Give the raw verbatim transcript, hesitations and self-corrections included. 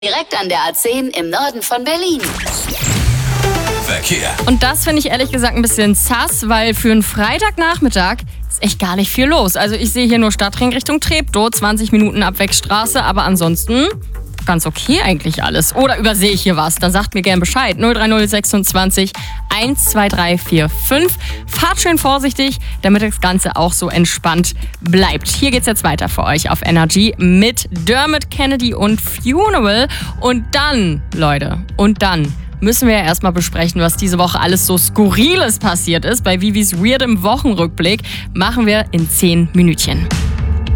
Direkt an der A zehn im Norden von Berlin. Verkehr. Und das finde ich ehrlich gesagt ein bisschen sass, weil für einen Freitagnachmittag ist echt gar nicht viel los. Also ich sehe hier nur Stadtring Richtung Treptow, zwanzig Minuten Abwegstraße, aber ansonsten ganz okay eigentlich alles. Oder übersehe ich hier was? Dann sagt mir gern Bescheid. null drei null sechsundzwanzig eins zwei drei vier fünf. Fahrt schön vorsichtig, damit das Ganze auch so entspannt bleibt. Hier geht's jetzt weiter für euch auf Energy mit Dermot Kennedy und Funeral. Und dann, Leute, und dann müssen wir ja erstmal besprechen, was diese Woche alles so Skurriles passiert ist. Bei Vivis weirdem Wochenrückblick machen wir in zehn Minütchen.